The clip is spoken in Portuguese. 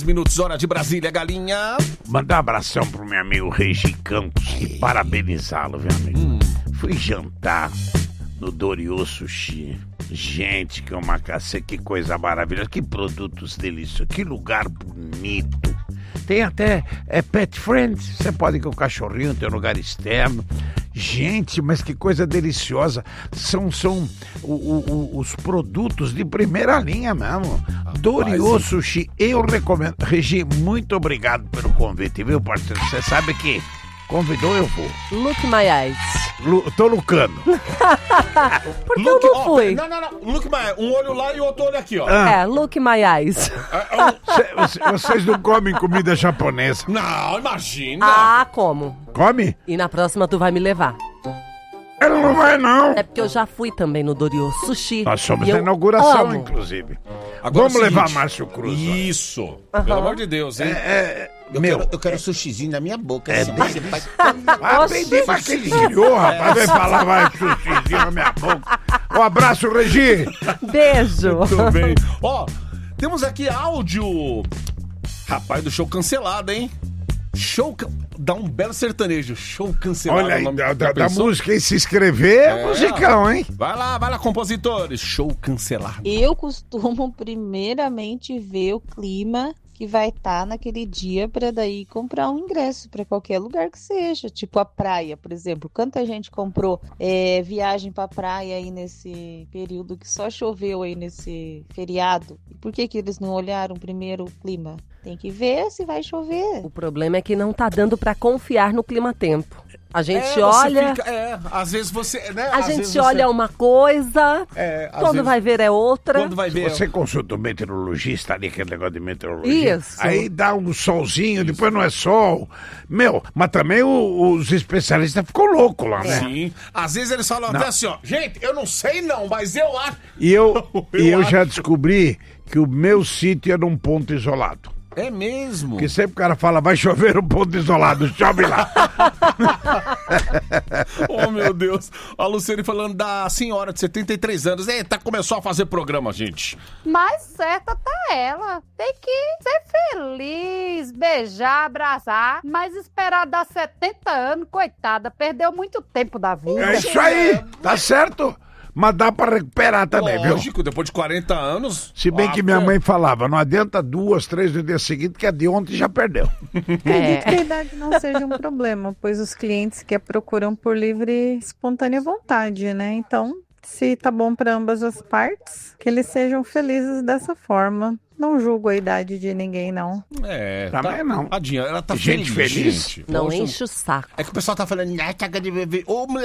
Minutos, hora de Brasília, galinha. Mandar um abração pro meu amigo Regi Campos e parabenizá-lo, meu amigo. Fui jantar no Doriô Sushi. Gente, que coisa maravilhosa, que produtos deliciosos, que lugar bonito. Tem até pet friend, você pode ir com o cachorrinho, tem um lugar externo. Gente, mas que coisa deliciosa. São os produtos de primeira linha mesmo. Doriô Sushi, eu recomendo. Regi, muito obrigado pelo convite, viu, parceiro? Você sabe que convidou, eu vou. Look my eyes. Tô lucando. Por que eu não fui? Não. Look my eyes. Um olho lá e o outro olho aqui, ó. Look my eyes. Vocês não comem comida japonesa? Não, imagina. Ah, como? Come? E na próxima tu vai me levar. Ela não vai, não. É porque eu já fui também no Doriô Sushi. Nós somos e na eu inauguração, amo. inclusive. Agora Vamos é o levar seguinte, Márcio Cruz. Isso. Pelo amor de Deus, hein? Eu quero sushizinho na minha boca. Aprendi mais que ele criou, rapaz. Vai falar, vai sushizinho na minha boca. Um abraço, Regi. Beijo. Muito bem. Ó, temos aqui áudio. Rapaz, do show cancelado, hein? Dá um belo sertanejo. Show cancelado. Olha aí, nome da música e se inscrever é musicão, hein? Vai lá, compositores. Show cancelado. Eu costumo primeiramente ver o clima que vai estar naquele dia para daí comprar um ingresso para qualquer lugar que seja, tipo a praia, por exemplo. Quanta gente comprou viagem para praia aí nesse período que só choveu aí nesse feriado? E por que eles não olharam primeiro o clima? Tem que ver se vai chover. O problema é que não tá dando pra confiar no clima-tempo. A gente olha... às vezes você... Né, a gente olha uma coisa, quando vezes, vai ver é outra. Quando vai ver... Você consulta o meteorologista ali, aquele negócio de meteorologia. Isso. Aí dá um solzinho, depois não é sol. Mas também os especialistas ficam loucos lá, né? Sim. Às vezes eles falam até assim, ó. Gente, eu não sei não, mas eu acho... E eu já descobri que o meu sítio é num ponto isolado. É mesmo? Porque sempre o cara fala, vai chover um ponto isolado, chove lá. Oh, meu Deus. A Luciane falando da senhora de 73 anos. Eita, começou a fazer programa, gente. Mais certa tá ela. Tem que ser feliz, beijar, abraçar, mas esperar dar 70 anos, coitada, perdeu muito tempo da vida. É isso aí, tá certo? Mas dá pra recuperar também, viu? Lógico, depois de 40 anos... Se bem que minha mãe falava, não adianta 2, 3 no dia seguinte, que a de ontem já perdeu. Acredito que a idade não seja um problema, pois os clientes que a procuram por livre e espontânea vontade, né? Então, se tá bom para ambas as partes, que eles sejam felizes dessa forma. Não julgo a idade de ninguém, não. Também não. Tadinha, ela tá gente feliz. gente. Não Poxa, enche o saco. É que o pessoal tá falando, ô,